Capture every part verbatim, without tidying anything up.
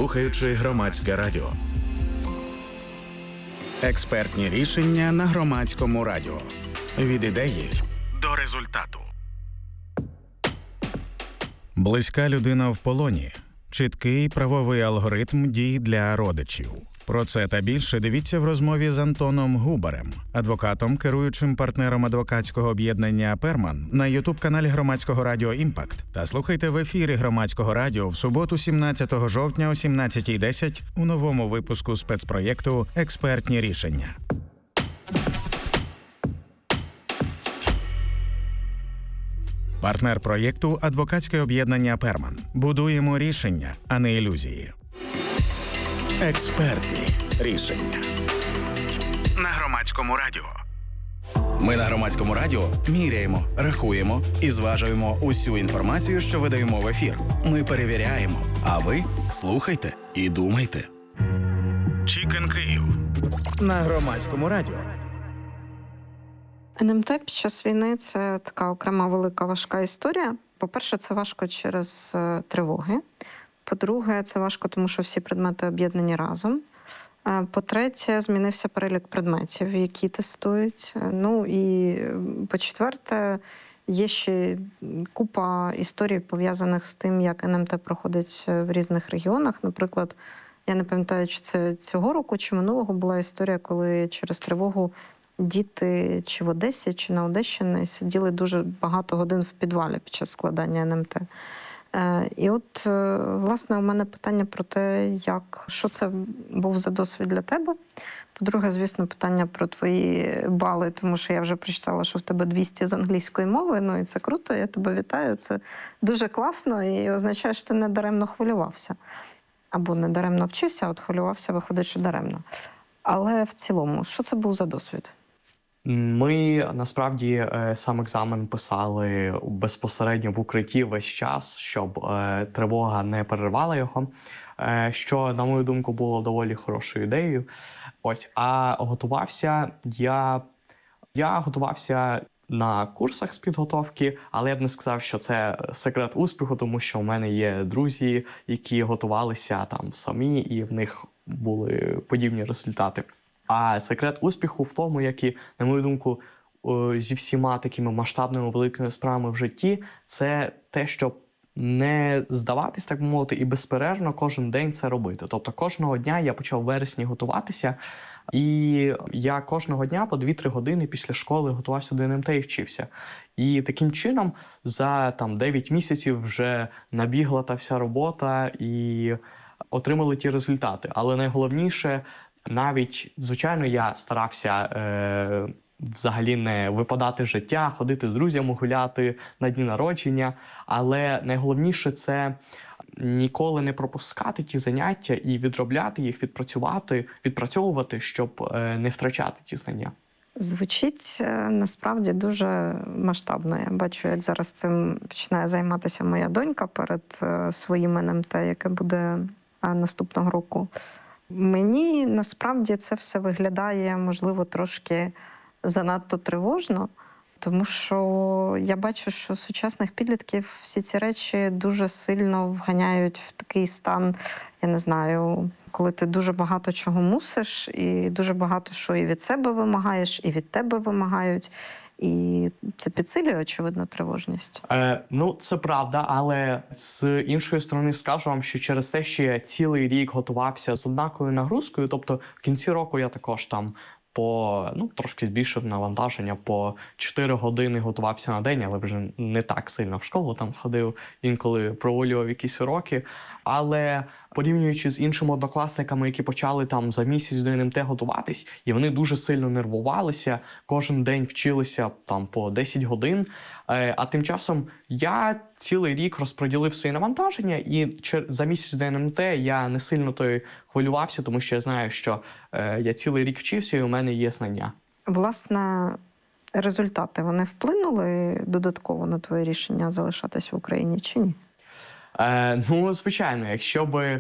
слухаючи Громадське радіо. Експертні рішення на Громадському радіо. Від ідеї до результату. Близька людина в полоні. Чіткий правовий алгоритм дій для родичів. Про це та більше дивіться в розмові з Антоном Губарем, адвокатом, керуючим партнером адвокатського об'єднання «Перман» на ютуб-каналі Громадського радіо «Імпакт». Та слухайте в ефірі Громадського радіо в суботу, сімнадцятого жовтня о сімнадцятій десять у новому випуску спецпроєкту «Експертні рішення». Партнер проєкту – адвокатське об'єднання «Перман». Будуємо рішення, а не ілюзії. Експертні рішення. На Громадському радіо. Ми на Громадському радіо міряємо, рахуємо і зважуємо усю інформацію, що видаємо в ефір. Ми перевіряємо, а ви слухайте і думайте. Чікен Київ. На Громадському радіо. ен ем те під час війни – це така окрема велика важка історія. По-перше, це важко через е, тривоги. По-друге, це важко, тому що всі предмети об'єднані разом. Е, по-третє, змінився перелік предметів, які тестують. Ну і по-четверте, є ще купа історій, пов'язаних з тим, як ен ем те проходить в різних регіонах. Наприклад, я не пам'ятаю, чи це цього року, чи минулого була історія, коли через тривогу діти чи в Одесі, чи на Одещині сиділи дуже багато годин в підвалі під час складання ен ем те. І от, власне, у мене питання про те, як, що це був за досвід для тебе. По-друге, звісно, питання про твої бали, тому що я вже прочитала, що в тебе двісті з англійської мови, ну і це круто, я тебе вітаю, це дуже класно і означає, що ти не даремно хвилювався. Або не даремно вчився, а от хвилювався, виходить, що даремно. Але в цілому, що це був за досвід? Ми, насправді, сам екзамен писали безпосередньо в укритті весь час, щоб е, тривога не перервала його, е, що, на мою думку, було доволі хорошою ідеєю. Ось, а готувався я, я готувався на курсах з підготовки, але я б не сказав, що це секрет успіху, тому що у мене є друзі, які готувалися там самі, і в них були подібні результати. А секрет успіху в тому, як і, на мою думку, зі всіма такими масштабними великими справами в житті, це те, щоб не здаватись, так би мовити, і безперервно кожен день це робити. Тобто кожного дня я почав в вересні готуватися, і я кожного дня по дві-три години після школи готувався до ен ем те і вчився. І таким чином за там дев'ять місяців вже набігла та вся робота і отримали ті результати. Але найголовніше, навіть, звичайно, я старався е, взагалі не випадати з життя, ходити з друзями, гуляти на дні народження, але найголовніше – це ніколи не пропускати ті заняття і відробляти їх, відпрацювати, відпрацьовувати, щоб е, не втрачати ті знання. Звучить насправді дуже масштабно. Я бачу, як зараз цим починає займатися моя донька перед своїм ен ем те, яке буде наступного року. Мені насправді це все виглядає, можливо, трошки занадто тривожно, тому що я бачу, що сучасних підлітків всі ці речі дуже сильно вганяють в такий стан, я не знаю, коли ти дуже багато чого мусиш, і дуже багато що і від себе вимагаєш, і від тебе вимагають. І це підсилює, очевидно, тривожність. Е, ну, це правда, але з іншої сторони скажу вам, що через те, що я цілий рік готувався з однаковою нагрузкою, тобто в кінці року я також там по, ну, трошки збільшив навантаження, по чотири години готувався на день, але вже не так сильно в школу там ходив, інколи провалював якісь уроки. Але порівнюючи з іншими однокласниками, які почали там за місяць до ен ем те готуватись, і вони дуже сильно нервувалися, кожен день вчилися там по десять годин, а тим часом я цілий рік розподілив свої навантаження, і за місяць до ен ем те я не сильно той хвилювався, тому що я знаю, що я цілий рік вчився і у мене є знання. Власне, результати, вони вплинули додатково на твоє рішення залишатись в Україні чи ні? Е, ну, звичайно, якщо б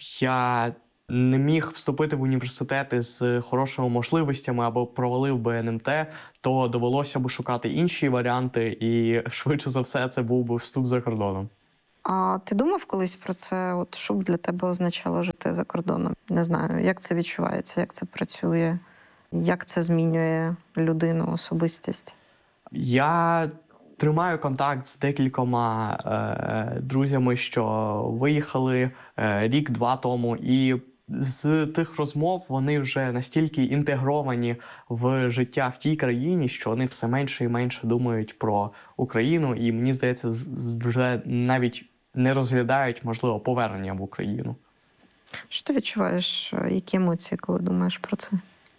я не міг вступити в університети з хорошими можливостями або провалив би ен ем те, то довелося б шукати інші варіанти, і швидше за все це був би вступ за кордоном. А ти думав колись про це, от, що б для тебе означало жити за кордоном? Не знаю, як це відчувається, як це працює, як це змінює людину, особистість? Я тримаю контакт з декількома е, друзями, що виїхали е, рік-два тому, і з тих розмов вони вже настільки інтегровані в життя в тій країні, що вони все менше і менше думають про Україну, і мені здається, вже навіть не розглядають, можливо, повернення в Україну. Що ти відчуваєш, які емоції, коли думаєш про це?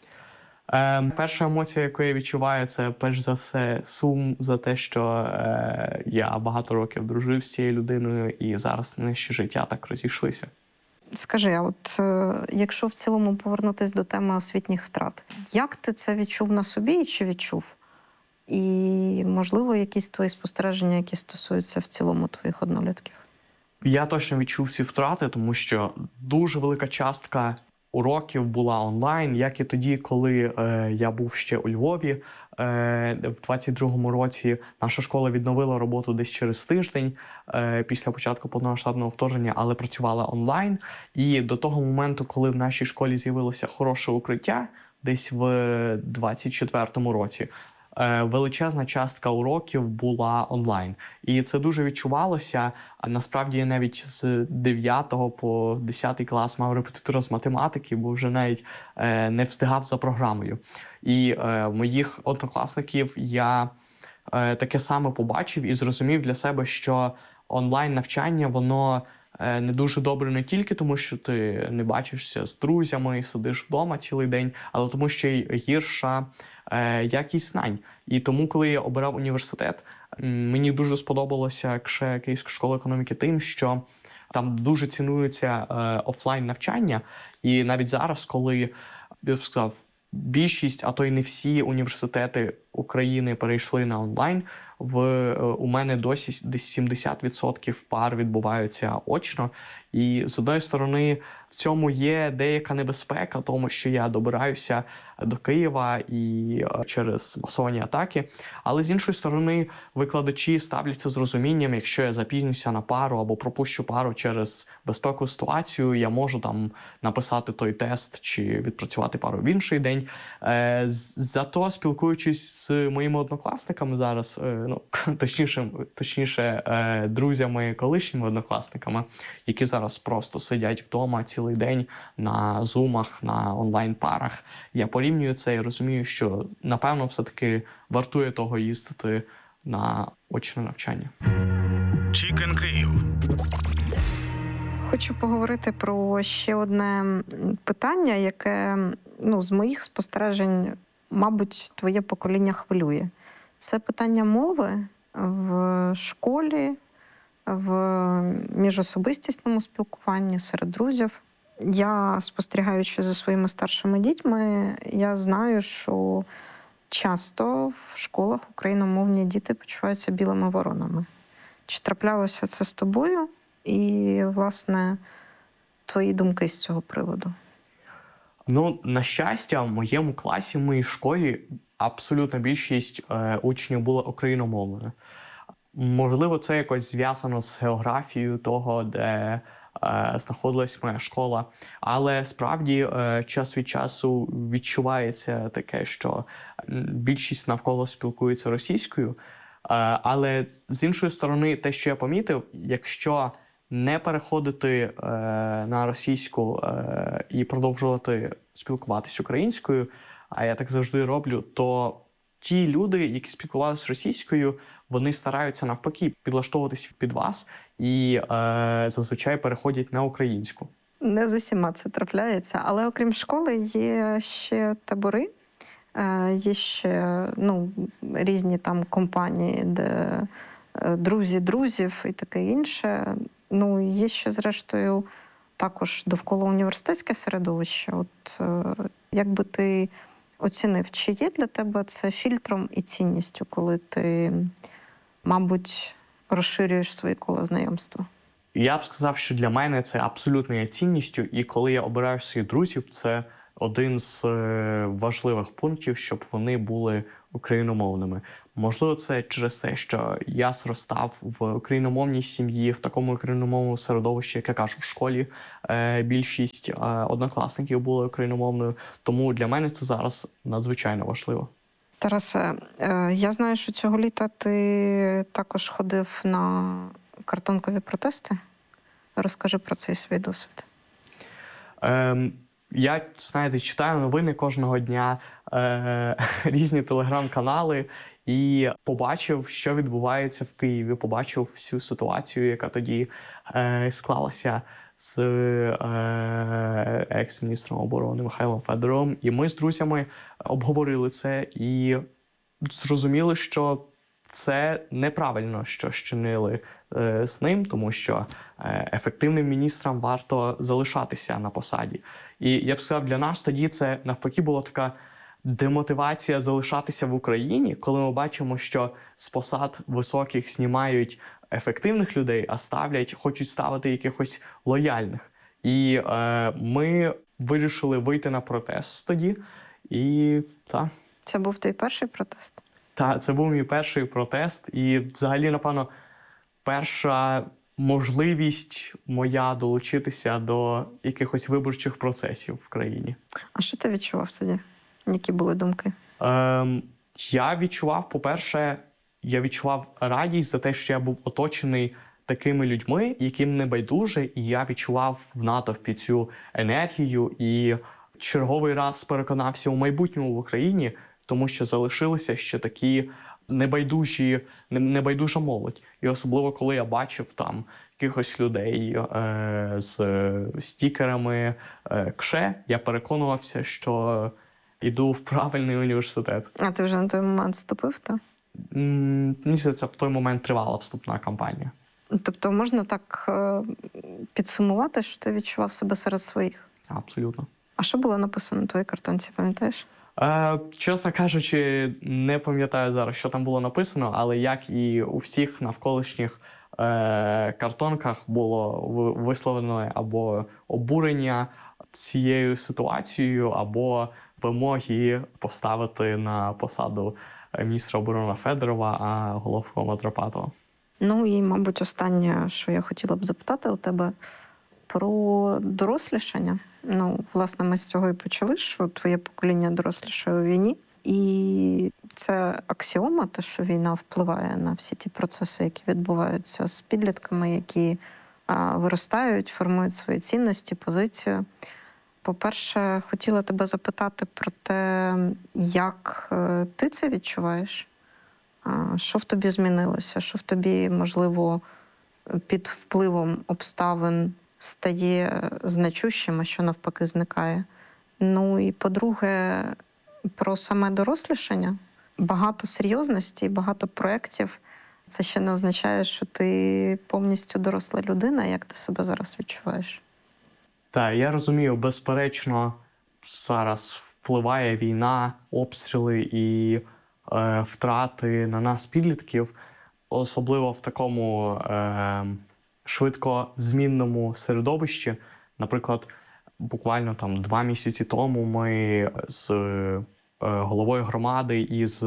Е, перша емоція, яку я відчуваю, це перш за все сум за те, що е, я багато років дружив з цією людиною, і зараз наші життя так розійшлися. Скажи, а от е, якщо в цілому повернутися до теми освітніх втрат, як ти це відчув на собі і чи відчув? І, можливо, якісь твої спостереження, які стосуються в цілому твоїх однолітків? Я точно відчув ці втрати, тому що дуже велика частка уроків була онлайн, як і тоді, коли е, я був ще у Львові. Е, в двадцять другому році наша школа відновила роботу десь через тиждень е, після початку повномасштабного вторгнення, але працювала онлайн. І до того моменту, коли в нашій школі з'явилося хороше укриття, десь в двадцять четвертому році, величезна частка уроків була онлайн. І це дуже відчувалося. А насправді я навіть з дев'ятого по десятий клас мав репетитора з математики, бо вже навіть е, не встигав за програмою. І е, моїх однокласників я е, таке саме побачив і зрозумів для себе, що онлайн-навчання, воно е, не дуже добре не тільки тому, що ти не бачишся з друзями, сидиш вдома цілий день, але тому, що й гірша е, якість знань. І тому, коли я обирав університет, мені дуже сподобалося КШЕ Київська школа економіки тим, що там дуже цінується е, офлайн-навчання. І навіть зараз, коли, я б сказав, більшість, а то й не всі університети України перейшли на онлайн, в, е, у мене досі десь сімдесят відсотків пар відбуваються очно. І з одної сторони в цьому є деяка небезпека, тому що я добираюся до Києва і е, через масовані атаки. Але з іншої сторони викладачі ставляться з розумінням, якщо я запізнюся на пару або пропущу пару через безпекову ситуацію, я можу там написати той тест чи відпрацювати пару в інший день. Е, зато спілкуючись з моїми однокласниками зараз, е, ну, точніше, точніше е, друзями, колишніми однокласниками, які зараз просто сидять вдома цілий день на зумах, на онлайн-парах. Я порівнюю це і розумію, що, напевно, все-таки вартує того їздити на очне навчання. Чікен Київ. Хочу поговорити про ще одне питання, яке, ну, з моїх спостережень, мабуть, твоє покоління хвилює. Це питання мови в школі, в міжособистісному спілкуванні, серед друзів. Я, спостерігаючи за своїми старшими дітьми, я знаю, що часто в школах україномовні діти почуваються білими воронами. Чи траплялося це з тобою? І, власне, твої думки з цього приводу? Ну, на щастя, в моєму класі, в моїй школі абсолютна більшість е, учнів була україномовною. Можливо, це якось зв'язано з географією того, де е, знаходилась моя школа. Але справді е, час від часу відчувається таке, що більшість навколо спілкується російською. Е, але з іншої сторони, те, що я помітив, якщо не переходити е, на російську е, і продовжувати спілкуватися українською, а я так завжди роблю, то ті люди, які спілкувалися російською, вони стараються навпаки підлаштовуватися під вас і е, зазвичай переходять на українську. Не з усіма це трапляється, але окрім школи є ще табори, е, є ще, ну, різні там компанії, де е, друзі друзів і таке інше. Ну, є ще, зрештою, також довкола університетське середовище. От е, як би ти оцінив, чи є для тебе це фільтром і цінністю, коли ти, мабуть, розширюєш свої коло знайомства? Я б сказав, що для мене це абсолютно є цінністю, і коли я обираю своїх друзів, це один з е, важливих пунктів, щоб вони були україномовними. Можливо, це через те, що я зростав в україномовній сім'ї, в такому україномовному середовищі, як я кажу, в школі е, більшість е, однокласників були україномовною, тому для мене це зараз надзвичайно важливо. Тарасе, е, я знаю, що цього літа ти також ходив на картонкові протести. Розкажи про цей свій досвід. Ем, я, знаєте, читаю новини кожного дня, е, різні телеграм-канали, і побачив, що відбувається в Києві, побачив всю ситуацію, яка тоді е, склалася з е, екс-міністром оборони Михайлом Федоровим. І ми з друзями обговорили це і зрозуміли, що це неправильно, що щинили е, з ним, тому що е, ефективним міністрам варто залишатися на посаді. І я б сказав, для нас тоді це навпаки була така демотивація залишатися в Україні, коли ми бачимо, що з посад високих знімають ефективних людей, а ставлять, хочуть ставити якихось лояльних. І е, ми вирішили вийти на протест тоді. І так. Це був твій перший протест? Так, це був мій перший протест. І взагалі, напевно, перша можливість моя долучитися до якихось виборчих процесів в країні. А що ти відчував тоді? Які були думки? Ем, я відчував, по-перше, я відчував радість за те, що я був оточений такими людьми, яким не байдуже, і я відчував в натовпі цю енергію і черговий раз переконався у майбутньому в Україні, тому що залишилися ще такі небайдужі, небайдужа молодь. І особливо, коли я бачив там якихось людей е, з стікерами е, КШЕ, я переконувався, що йду в правильний університет. А ти вже на той момент вступив, так? Мені здається, в той момент тривала вступна кампанія. Тобто можна так е, підсумувати, що ти відчував себе серед своїх? Абсолютно. А що було написано на твоїй картонці, пам'ятаєш? Е, чесно кажучи, не пам'ятаю зараз, що там було написано, але як і у всіх навколишніх е, картонках було висловлено або обурення цією ситуацією, або вимоги поставити на посаду міністра оборони Федорова, а головкома Драпатова. Ну і, мабуть, останнє, що я хотіла б запитати у тебе про дорослішання. Ну, власне, ми з цього і почали, що твоє покоління дорослішає у війні. І це аксіома, те, що війна впливає на всі ті процеси, які відбуваються з підлітками, які а, виростають, формують свої цінності, позицію. По-перше, хотіла тебе запитати про те, як е, ти це відчуваєш? А, що в тобі змінилося? Що в тобі, можливо, під впливом обставин стає значущим, а що навпаки зникає? Ну і по-друге, про саме дорослішання. Багато серйозності, багато проєктів. Це ще не означає, що ти повністю доросла людина. Як ти себе зараз відчуваєш? Так, я розумію, безперечно, зараз впливає війна, обстріли і е, втрати на нас, підлітків, особливо в такому е, швидко змінному середовищі. Наприклад, буквально там два місяці тому ми з е, головою громади і з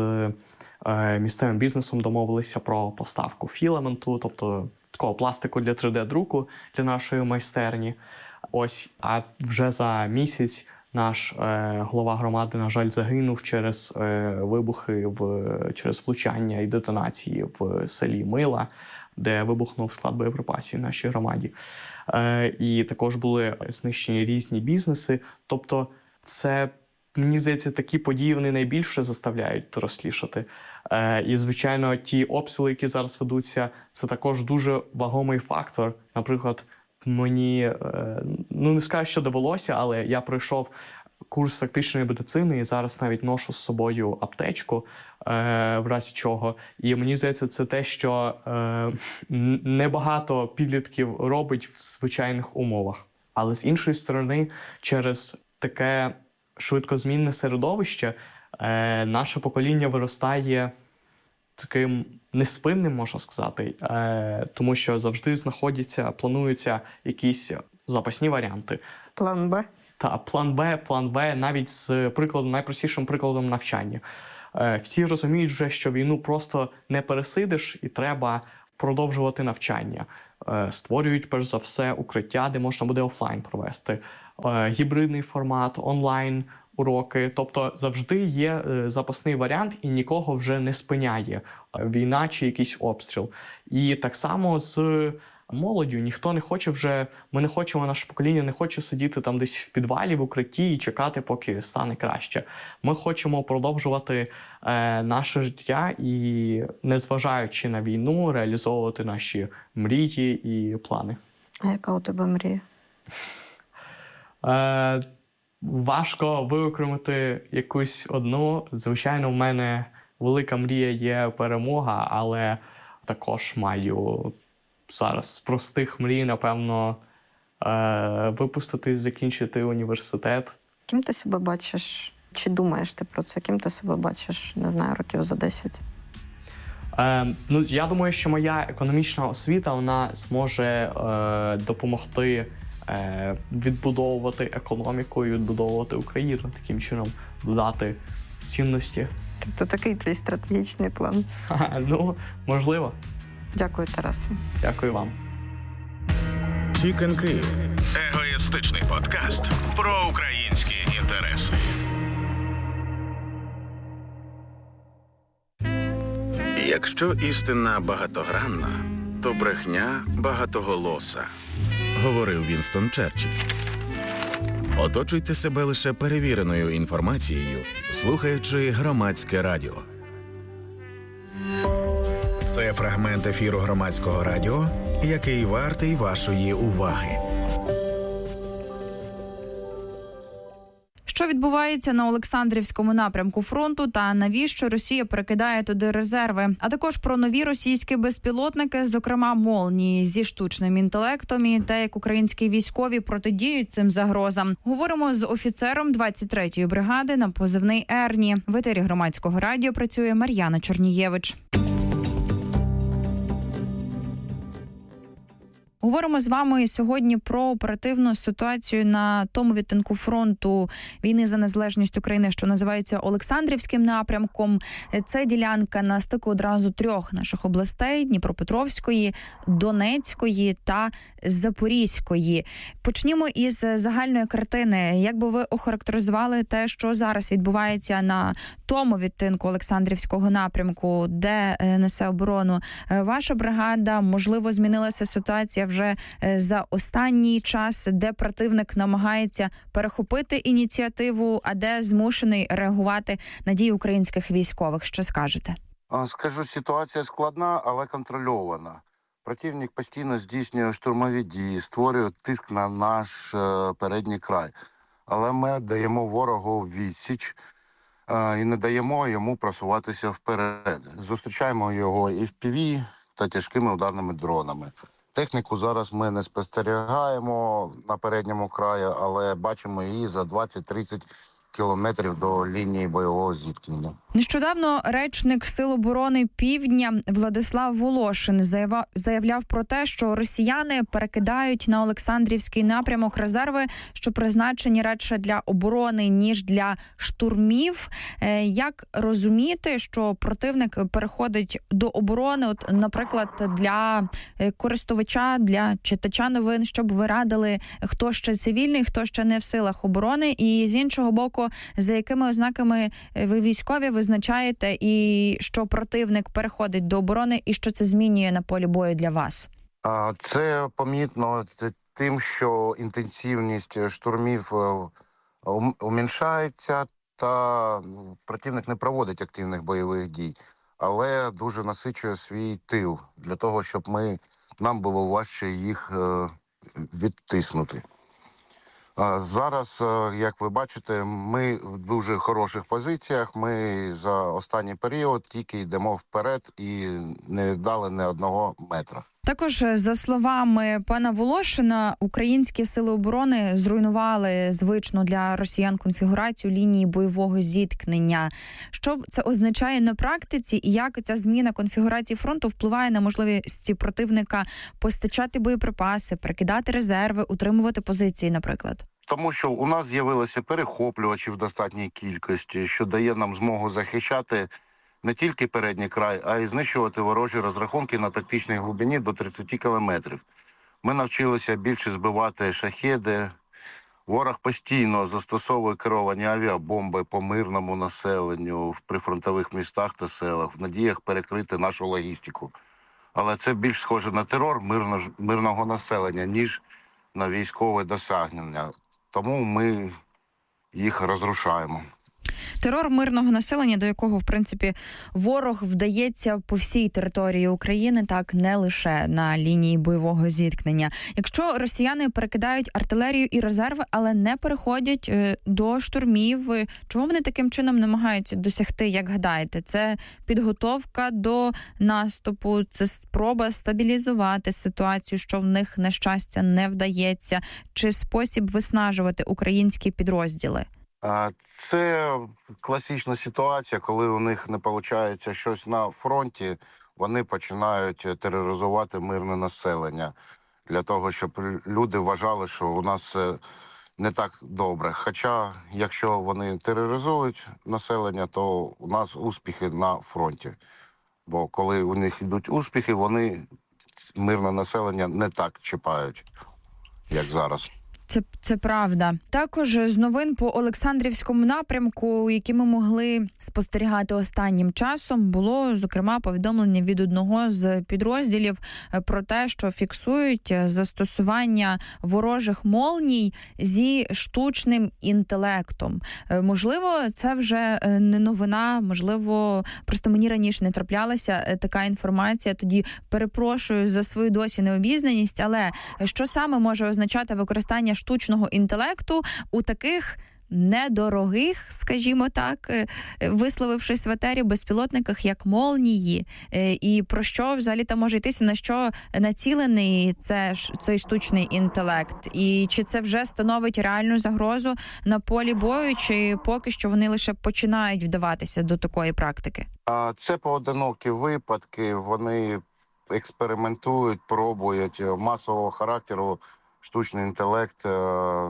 е, місцевим бізнесом домовилися про поставку філаменту, тобто такого пластику для три де-друку для нашої майстерні. Ось, а вже за місяць наш е, голова громади, на жаль, загинув через е, вибухи, в, через влучання і детонації в селі Мила, де вибухнув склад боєприпасів в нашій громаді. Е, і також були знищені різні бізнеси. Тобто це, мені здається, такі події вони найбільше заставляють дорослішати. Е, і, звичайно, ті обстріли, які зараз ведуться, це також дуже вагомий фактор. Наприклад, мені, ну не скажу, що довелося, але я пройшов курс тактичної медицини і зараз навіть ношу з собою аптечку, е, в разі чого. І мені здається, це те, що е, небагато підлітків робить в звичайних умовах. Але з іншої сторони, через таке швидкозмінне середовище е, наше покоління виростає таким неспинним, можна сказати, е, тому що завжди знаходяться, плануються якісь запасні варіанти. План Б. Та, план Б, план Б, навіть з прикладом, найпростішим прикладом навчання. Всі розуміють вже, що війну просто не пересидиш і треба продовжувати навчання. Створюють, перш за все, укриття, де можна буде офлайн провести. Гібридний формат, онлайн уроки. Тобто завжди є запасний варіант і нікого вже не спиняє війна чи якийсь обстріл. І так само з молоддю. Ніхто не хоче вже, ми не хочемо, наше покоління не хоче сидіти там десь в підвалі, в укритті і чекати, поки стане краще. Ми хочемо продовжувати е, наше життя і, незважаючи на війну, реалізовувати наші мрії і плани. А яка у тебе мрія? Е, важко виокремити якусь одну. Звичайно, в мене велика мрія є перемога, але також маю зараз з простих мрій, напевно, е- випуститись, закінчити університет. Ким ти себе бачиш? Чи думаєш ти про це? Ким ти себе бачиш, не знаю, років за десять? Е, ну, я думаю, що моя економічна освіта, вона зможе е, допомогти е, відбудовувати економіку і відбудовувати Україну, таким чином додати цінності. Тобто такий твій стратегічний план? Ну, можливо. Дякую, Тарасе. Дякую вам. Chicken Kyiv. Егоїстичний подкаст про українські інтереси. Якщо істина багатогранна, то брехня багатоголоса, Говорив Вінстон Черчилль. оточуйте себе лише перевіреною інформацією, слухаючи громадське радіо. Це фрагмент ефіру громадського радіо, який вартий вашої уваги. Що відбувається на Олександрівському напрямку фронту та навіщо Росія перекидає туди резерви? А також про нові російські безпілотники, зокрема «Молнії» зі штучним інтелектом і те, як українські військові протидіють цим загрозам. Говоримо з офіцером двадцять третьої бригади на позивний «Ерні». В етері громадського радіо працює Мар'яна Чорнієвич. Говоримо з вами сьогодні про оперативну ситуацію на тому відтинку фронту війни за незалежність України, що називається Олександрівським напрямком. Це ділянка на стику одразу трьох наших областей – Дніпропетровської, Донецької та Запорізької. Почнімо із загальної картини. Як би ви охарактеризували те, що зараз відбувається на тому відтинку Олександрівського напрямку, де несе оборону ваша бригада? Можливо, змінилася ситуація вже за останній час, де противник намагається перехопити ініціативу, а де змушений реагувати на дії українських військових. Що скажете? Скажу, ситуація складна, але контрольована. Противник постійно здійснює штурмові дії, створює тиск на наш е, передній край. Але ми даємо ворогу відсіч е, і не даємо йому просуватися вперед. Зустрічаємо його і в пі ві та тяжкими ударними дронами. Техніку зараз ми не спостерігаємо на передньому краї, але бачимо її за двадцять-тридцять кілометрів до лінії бойового зіткнення. Нещодавно речник Сил оборони Півдня Владислав Волошин заявав, заявляв про те, що росіяни перекидають на Олександрівський напрямок резерви, що призначені радше для оборони, ніж для штурмів. Як розуміти, що противник переходить до оборони, от, наприклад, для користувача, для читача новин, щоб ви радили, хто ще цивільний, хто ще не в силах оборони, і з іншого боку, за якими ознаками ви військові визначаєте, і що противник переходить до оборони, і що це змінює на полі бою для вас? Це помітно тим, що інтенсивність штурмів уміншається, та противник не проводить активних бойових дій, але дуже насичує свій тил для того, щоб ми, нам було важче їх відтиснути. Зараз, як ви бачите, ми в дуже хороших позиціях. Ми за останній період тільки йдемо вперед і не віддали ні одного метра. Також, за словами пана Волошина, українські сили оборони зруйнували звичну для росіян конфігурацію лінії бойового зіткнення. Що це означає на практиці і як ця зміна конфігурації фронту впливає на можливість противника постачати боєприпаси, перекидати резерви, утримувати позиції, наприклад? Тому що у нас з'явилися перехоплювачі в достатній кількості, що дає нам змогу захищати не тільки передній край, а й знищувати ворожі розрахунки на тактичній глибині до тридцять кілометрів. Ми навчилися більше збивати шахеди. Ворог постійно застосовує керовані авіабомби по мирному населенню в прифронтових містах та селах в надіях перекрити нашу логістику. Але це більш схоже на терор мирно, мирного населення, ніж на військове досягнення. Тому ми їх розрушаємо. Терор мирного населення, до якого, в принципі, ворог вдається по всій території України, так, не лише на лінії бойового зіткнення. Якщо росіяни перекидають артилерію і резерви, але не переходять до штурмів, чого вони таким чином намагаються досягти, як гадаєте? Це підготовка до наступу, це спроба стабілізувати ситуацію, що в них, на щастя, не вдається, чи спосіб виснажувати українські підрозділи? Це класична ситуація, коли у них не виходить щось на фронті, вони починають тероризувати мирне населення для того, щоб люди вважали, що у нас все не так добре. Хоча, якщо вони тероризують населення, то у нас успіхи на фронті. Бо коли у них йдуть успіхи, вони мирне населення не так чіпають, як зараз. Це, це правда. Також з новин по Олександрівському напрямку, які ми могли спостерігати останнім часом, було, зокрема, повідомлення від одного з підрозділів про те, що фіксують застосування ворожих молній зі штучним інтелектом. Можливо, це вже не новина, можливо, просто мені раніше не траплялася така інформація, тоді перепрошую за свою досі необізнаність, але що саме може означати використання штучного інтелекту у таких недорогих, скажімо так, висловившись в етері, безпілотниках, як молнії, і про що взагалі там може йтися, на що націлений це, цей штучний інтелект, і чи це вже становить реальну загрозу на полі бою, чи поки що вони лише починають вдаватися до такої практики? Це поодинокі випадки, вони експериментують, пробують, масового характеру. Штучний інтелект е,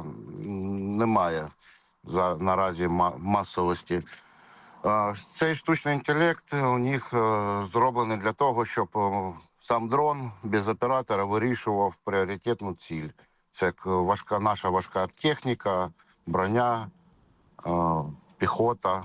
не має за, наразі масовості. Е, цей штучний інтелект у них е, зроблений для того, щоб е, сам дрон без оператора вирішував пріоритетну ціль. Це важка, наша важка техніка, броня, е, піхота.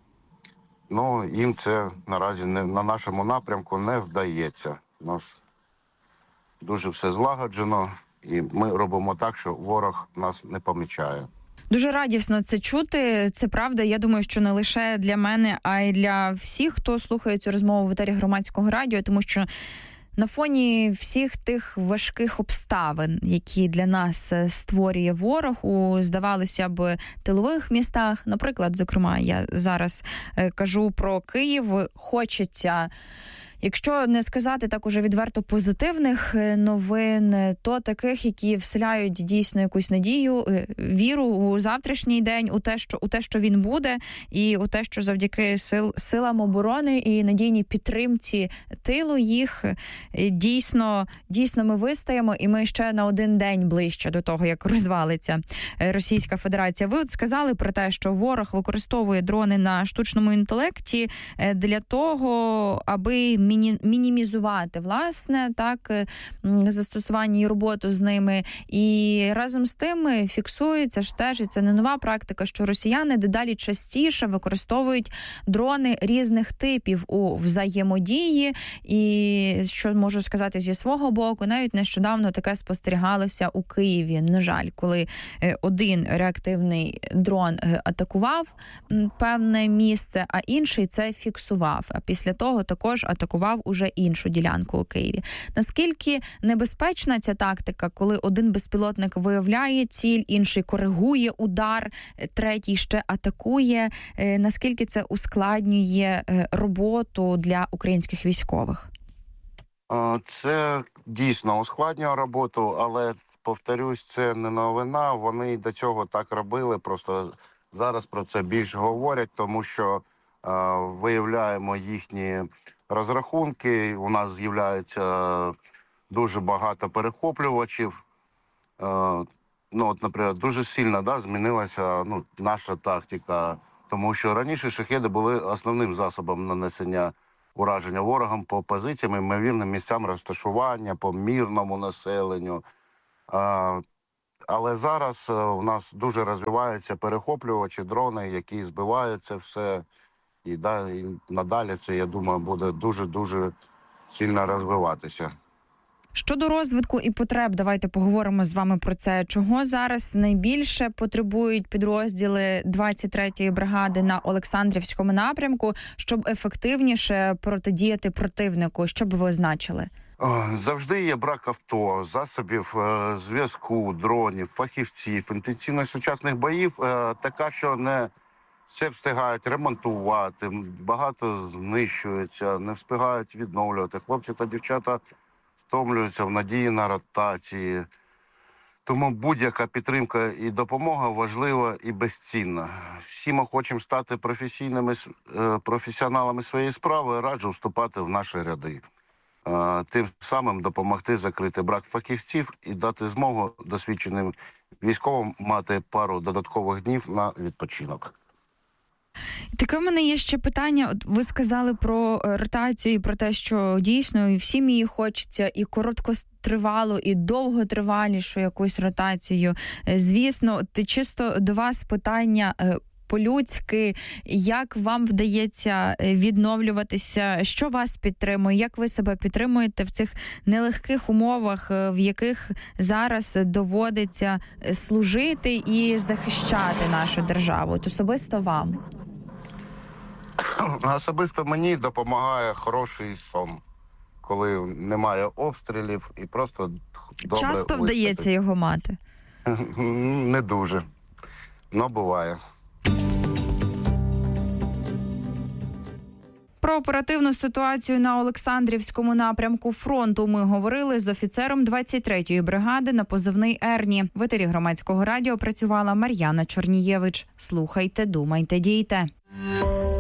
Ну, їм це наразі не, на нашому напрямку не вдається. У нас дуже все злагоджено. І ми робимо так, що ворог нас не помічає. Дуже радісно це чути. Це правда. Я думаю, що не лише для мене, а й для всіх, хто слухає цю розмову в етері Громадського радіо, тому що на фоні всіх тих важких обставин, які для нас створює ворог у, здавалося б, тилових містах, наприклад, зокрема, я зараз кажу про Київ, хочеться, якщо не сказати так уже відверто позитивних новин, то таких, які вселяють дійсно якусь надію, віру у завтрашній день, у те, що у те, що він буде, і у те, що завдяки сил силам оборони і надійній підтримці тилу їх дійсно дійсно ми вистаємо, і ми ще на один день ближче до того, як розвалиться Російська Федерація. Ви от сказали про те, що ворог використовує дрони на штучному інтелекті для того, аби мінімізувати, власне, так, застосування і роботу з ними. І разом з тим фіксується ж теж, і це не нова практика, що росіяни дедалі частіше використовують дрони різних типів у взаємодії. І, що можу сказати зі свого боку, навіть нещодавно таке спостерігалося у Києві. На жаль, коли один реактивний дрон атакував певне місце, а інший це фіксував. А після того також атакував уже іншу ділянку у Києві. Наскільки небезпечна ця тактика, коли один безпілотник виявляє ціль, інший коригує удар, третій ще атакує? Наскільки це ускладнює роботу для українських військових? Це дійсно ускладнює роботу, але, повторюсь, це не новина. Вони до цього так робили, просто зараз про це більше говорять, тому що виявляємо їхні розрахунки, у нас з'являється дуже багато перехоплювачів. ну, от, наприклад, дуже сильно да, змінилася ну, наша тактика, тому що раніше шахеди були основним засобом нанесення ураження ворогам по позиціям, ймовірним місцям розташування, по мирному населенню. А, але зараз у нас дуже розвиваються перехоплювачі, дрони, які збивають це все. І, да, і надалі це, я думаю, буде дуже-дуже сильно розвиватися. Щодо розвитку і потреб, давайте поговоримо з вами про це. Чого зараз найбільше потребують підрозділи двадцять третьої бригади на Олександрівському напрямку, щоб ефективніше протидіяти противнику? Що б ви означили? Завжди є брак авто, засобів е, зв'язку, дронів, фахівців. Інтенсивність сучасних боїв е, така, що не все встигають ремонтувати, багато знищується, не встигають відновлювати. Хлопці та дівчата втомлюються в надії на ротації. Тому будь-яка підтримка і допомога важлива і безцінна. Всі ми хочемо стати професійними професіоналами своєї справи, раджу вступати в наші ряди. Тим самим допомогти закрити брак фахівців і дати змогу досвідченим військовим мати пару додаткових днів на відпочинок. Таке в мене є ще питання. От ви сказали про ротацію і про те, що дійсно і всім її хочеться, і короткотривалу, і довготривалішу якусь ротацію. Звісно, ти чисто до вас питання по-людськи, як вам вдається відновлюватися, що вас підтримує, як ви себе підтримуєте в цих нелегких умовах, в яких зараз доводиться служити і захищати нашу державу, от особисто вам? Особисто мені допомагає хороший сон, коли немає обстрілів і просто добре Часто виспатись. вдається його мати? Не дуже, але буває. Про оперативну ситуацію на Олександрівському напрямку фронту ми говорили з офіцером двадцять третьої бригади на позивний Ерні. В етері Громадського радіо працювала Мар'яна Чорнієвич. Слухайте, думайте, дійте.